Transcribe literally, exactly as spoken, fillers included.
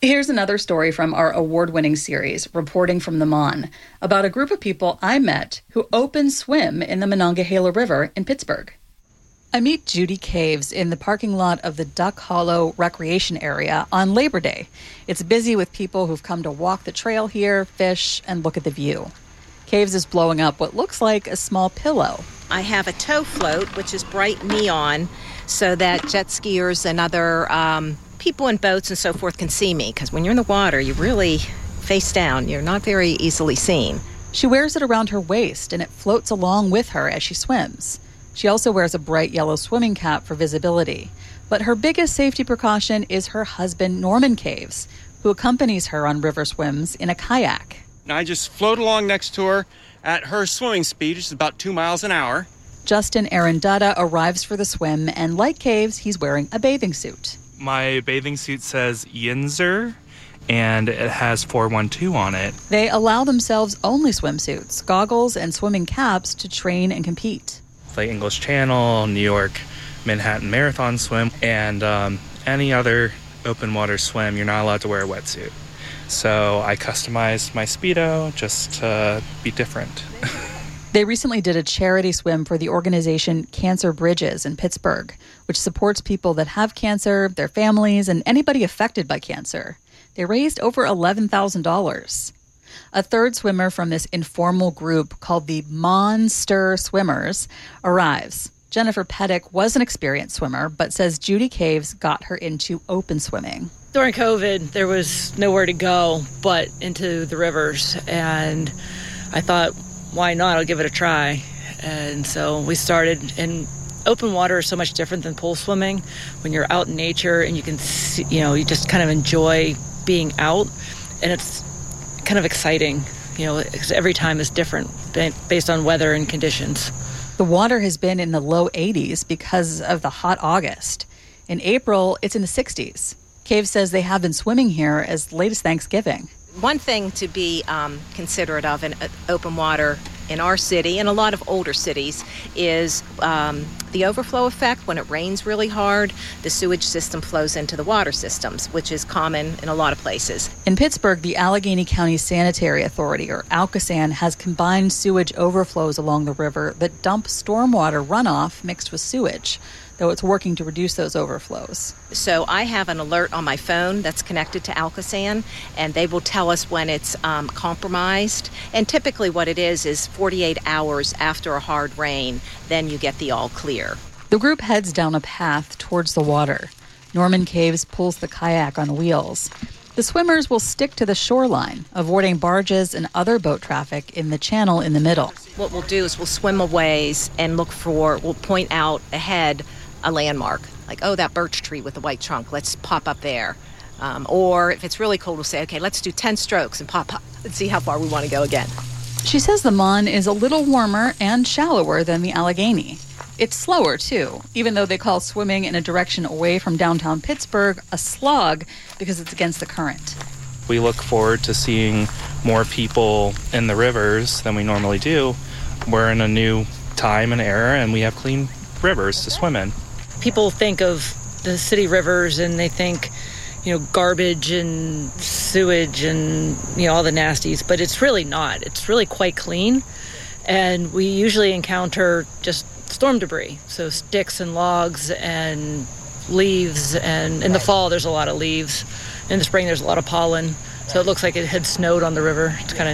Here's another story from our award-winning series, Reporting from the Mon, about a group of people I met who open swim in the Monongahela River in Pittsburgh. I meet Judy Caves in the parking lot of the Duck Hollow Recreation Area on Labor Day. It's busy with people who've come to walk the trail here, fish, and look at the view. Caves is blowing up what looks like a small pillow. I have a tow float, which is bright neon, so that jet skiers and other um, people in boats and so forth can see me. Because when you're in the water, you really face down. You're not very easily seen. She wears it around her waist, and it floats along with her as she swims. She also wears a bright yellow swimming cap for visibility. But her biggest safety precaution is her husband, Norman Caves, who accompanies her on river swims in a kayak. I just float along next to her at her swimming speed, which is about two miles an hour. Justin Arundutta arrives for the swim, and like Caves, he's wearing a bathing suit. My bathing suit says Yinzer, and it has four one two on it. They allow themselves only swimsuits, goggles, and swimming caps to train and compete. Like English Channel, New York, Manhattan Marathon swim, and um, any other open water swim, you're not allowed to wear a wetsuit. So I customized my Speedo just to be different. They recently did a charity swim for the organization Cancer Bridges in Pittsburgh, which supports people that have cancer, their families, and anybody affected by cancer. They raised over eleven thousand dollars. A third swimmer from this informal group called the Monster Swimmers arrives. Jennifer Pettick was an experienced swimmer, but says Judy Caves got her into open swimming. During COVID, there was nowhere to go but into the rivers, and I thought, why not? I'll give it a try. And so we started, and open water is so much different than pool swimming. When you're out in nature and you can see, you know, you just kind of enjoy being out, and it's kind of exciting, you know, because every time is different based on weather and conditions. The water has been in the low eighties because of the hot August. In April, it's in the sixties. Cave says they have been swimming here as late as Thanksgiving. One thing to be um, considerate of in uh, open water in our city and a lot of older cities is um, the overflow effect. When it rains really hard, the sewage system flows into the water systems, which is common in a lot of places. In Pittsburgh, the Allegheny County Sanitary Authority, or ALCOSAN, has combined sewage overflows along the river that dump stormwater runoff mixed with sewage, though it's working to reduce those overflows. So I have an alert on my phone that's connected to ALCOSAN, and they will tell us when it's um, compromised. And typically what it is is forty-eight hours after a hard rain, then you get the all clear. The group heads down a path towards the water. Norman Caves pulls the kayak on wheels. The swimmers will stick to the shoreline, avoiding barges and other boat traffic in the channel in the middle. What we'll do is we'll swim a ways and look for, we'll point out ahead a landmark, like, oh, that birch tree with the white trunk, let's pop up there. Um, or if it's really cold, we'll say, okay, let's do ten strokes and pop up and see how far we want to go again. She says the Mon is a little warmer and shallower than the Allegheny. It's slower, too, even though they call swimming in a direction away from downtown Pittsburgh a slog because it's against the current. We look forward to seeing more people in the rivers than we normally do. We're in a new time and era, and we have clean rivers to swim in. People think of the city rivers and they think, you know, garbage and sewage and, you know, all the nasties, but it's really not. It's really quite clean, and we usually encounter just storm debris, so sticks and logs and leaves, and in the fall there's a lot of leaves. In the spring there's a lot of pollen, so it looks like it had snowed on the river. It's kind of